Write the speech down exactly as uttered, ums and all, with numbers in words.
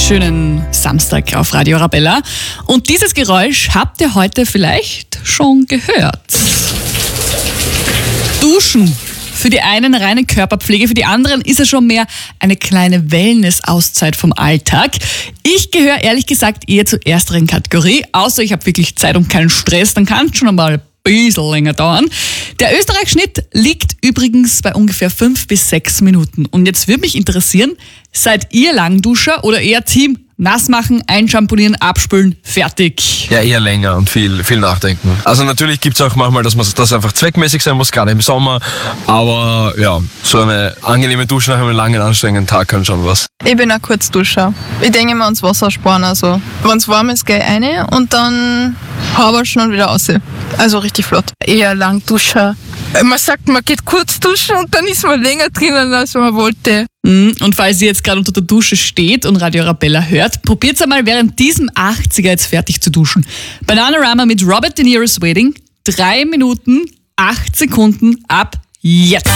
schönen Samstag auf Radio Arabella. Und dieses Geräusch habt ihr heute vielleicht schon gehört. Duschen. Für die einen reine Körperpflege, für die anderen ist es schon mehr eine kleine Wellness-Auszeit vom Alltag. Ich gehöre ehrlich gesagt eher zur ersteren Kategorie, außer ich habe wirklich Zeit und keinen Stress, dann kann es schon einmal ein bisschen länger dauern. Der Österreich-Schnitt liegt übrigens bei ungefähr fünf bis sechs Minuten. Und jetzt würde mich interessieren, seid ihr Langduscher oder eher Team nass machen, einschamponieren, abspülen, fertig? Ja, eher länger und viel, viel nachdenken. Also natürlich gibt es auch manchmal, dass man das einfach zweckmäßig sein muss, gerade im Sommer. Aber ja, so eine angenehme Dusche nach einem langen, anstrengenden Tag kann schon was. Ich bin ein Kurzduscher. Ich denke mal ans Wasser sparen. Also, wenn es warm ist, gehe ich rein und dann haberschen und wieder raus. Also richtig flott. Eher Langduscher. Man sagt, man geht kurz duschen und dann ist man länger drinnen, als man wollte. Und falls ihr jetzt gerade unter der Dusche steht und Radio Arabella hört, probiert einmal während diesem achtziger jetzt fertig zu duschen. Bananarama mit Robert De Niro's Wedding. Drei Minuten, acht Sekunden ab jetzt.